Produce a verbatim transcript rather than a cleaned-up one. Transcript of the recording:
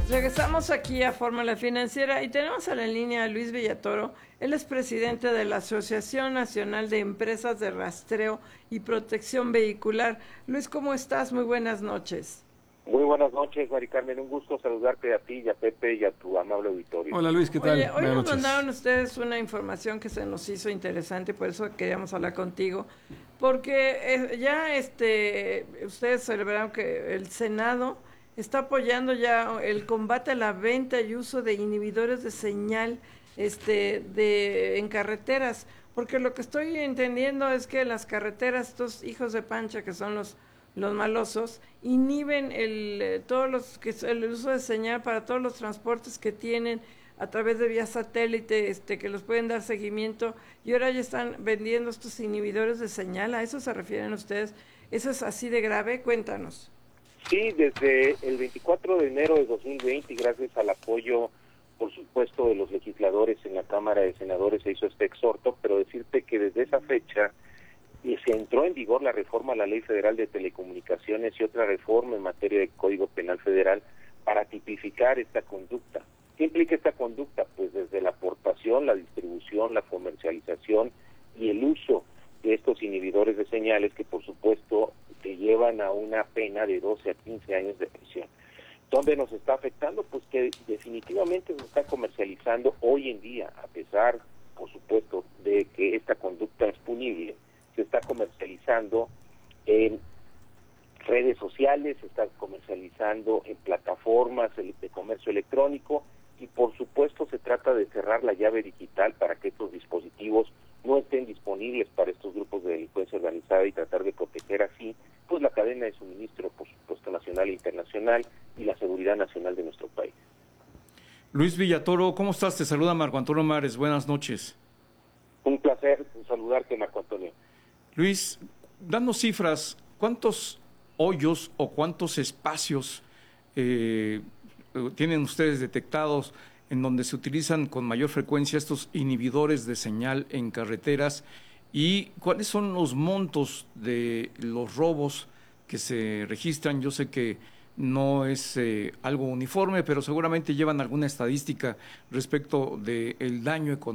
Regresamos aquí a Fórmula Financiera y tenemos a la línea a Luis Villatoro. Él es presidente de la Asociación Nacional de Empresas de Rastreo y Protección Vehicular. Luis, ¿cómo estás? Muy buenas noches. Muy buenas noches, Mari Carmen. Un gusto saludarte a ti y a Pepe y a tu amable auditorio. Hola Luis, ¿qué tal? Oye, hoy buenas nos noches. mandaron ustedes una información que se nos hizo interesante, por eso queríamos hablar contigo, porque eh, ya este, ustedes celebraron que el Senado está apoyando ya el combate a la venta y uso de inhibidores de señal este, de, en carreteras, porque lo que estoy entendiendo es que las carreteras, estos hijos de pancha que son los los malosos, inhiben el todos los que el uso de señal para todos los transportes que tienen a través de vía satélite, este que los pueden dar seguimiento, y ahora ya están vendiendo estos inhibidores de señal. ¿A eso se refieren ustedes? ¿Eso es así de grave? Cuéntanos. Sí, desde el veinticuatro de enero de dos mil veinte, y gracias al apoyo, por supuesto, de los legisladores en la Cámara de Senadores, se hizo este exhorto, pero decirte que desde esa fecha y se entró en vigor la reforma a la Ley Federal de Telecomunicaciones y otra reforma en materia de Código Penal Federal para tipificar esta conducta. ¿Qué implica esta conducta? Pues desde la aportación, la distribución, la comercialización y el uso de estos inhibidores de señales que por supuesto te llevan a una pena de doce a quince años de prisión. ¿Dónde nos está afectando? Pues que definitivamente se está comercializando hoy en día, a pesar, por supuesto, de que esta conducta es punible. Se está comercializando en redes sociales, se está comercializando en plataformas de comercio electrónico y por supuesto se trata de cerrar la llave digital para que estos dispositivos no estén disponibles para estos grupos de delincuencia organizada y tratar de proteger así pues la cadena de suministro, por supuesto, nacional e internacional y la seguridad nacional de nuestro país. Luis Villatoro, ¿cómo estás? Te saluda Marco Antonio Mares, buenas noches. Un placer saludarte, Marco Antonio. Luis, danos cifras, ¿cuántos hoyos o cuántos espacios eh, tienen ustedes detectados en donde se utilizan con mayor frecuencia estos inhibidores de señal en carreteras y cuáles son los montos de los robos que se registran? Yo sé que no es eh, algo uniforme, pero seguramente llevan alguna estadística respecto del daño económico